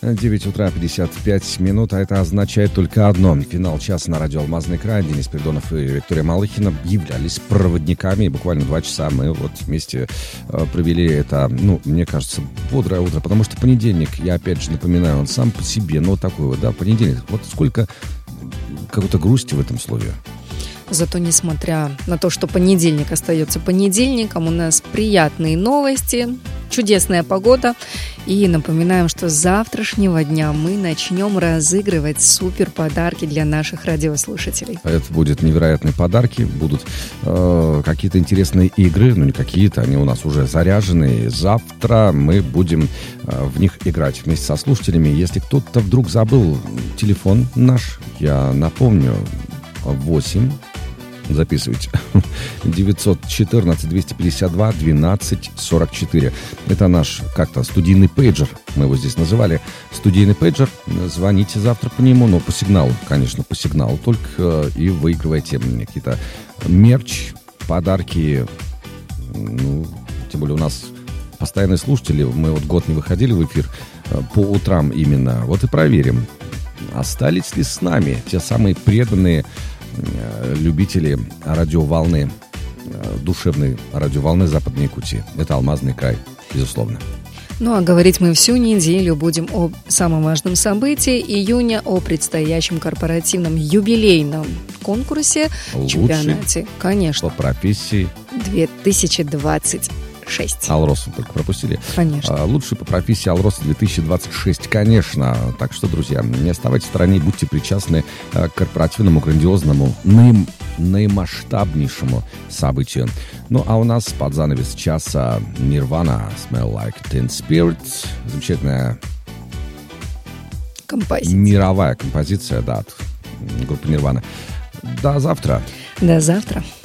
9 утра 55 минут, а это означает только одно. Финал часа на радио «Алмазный край». Денис Придонов и Виктория Малыхина являлись проводниками. И буквально 2 часа мы вот вместе провели это, мне кажется, бодрое утро. Потому что понедельник, я опять же напоминаю, он сам по себе, вот такой вот, понедельник. Вот сколько какой-то грусти в этом слове. Зато, несмотря на то, что понедельник остается понедельником, у нас приятные новости, чудесная погода. И напоминаем, что с завтрашнего дня мы начнем разыгрывать супер подарки для наших радиослушателей. Это будут невероятные подарки, будут какие-то интересные игры, не какие-то, они у нас уже заряжены. Завтра мы будем в них играть вместе со слушателями. Если кто-то вдруг забыл телефон наш, я напомню, 8... Записывайте. 914-252-12-44. Это наш как-то студийный пейджер. Мы его здесь называли. Студийный пейджер. Звоните завтра по нему, но по сигналу, конечно, по сигналу только. И выигрывайте какие-то мерч, подарки. Тем более у нас постоянные слушатели. Мы вот год не выходили в эфир по утрам именно. Вот и проверим, остались ли с нами те самые преданные любители радиоволны, душевной радиоволны Западной Якутии. Это Алмазный край, безусловно. А говорить мы всю неделю будем о самом важном событии июня, о предстоящем корпоративном юбилейном конкурсе, чемпионате, конечно, по профессии 2026. Алроса только пропустили. Конечно. Лучший по профессии Алроса 2026, конечно. Так что, друзья, не оставайтесь в стороне, будьте причастны к корпоративному, грандиозному, наимасштабнейшему событию. А у нас под занавес часа Nirvana, Smell Like Teen Spirit. Замечательная композиция. Мировая композиция, от группы Nirvana. До завтра. До завтра.